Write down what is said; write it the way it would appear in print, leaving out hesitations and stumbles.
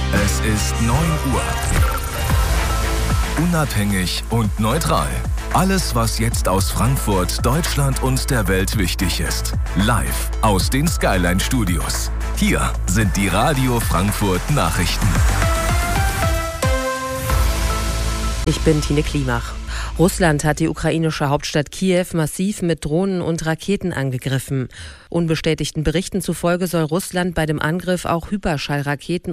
Es ist 9 Uhr. Unabhängig und neutral. Alles, was jetzt aus Frankfurt, Deutschland und der Welt wichtig ist. Live aus den Skyline Studios. Hier sind die Radio Frankfurt Nachrichten. Ich bin Tine Klimach. Russland hat die ukrainische Hauptstadt Kiew massiv mit Drohnen und Raketen angegriffen. Unbestätigten Berichten zufolge soll Russland bei dem Angriff auch Hyperschallraketen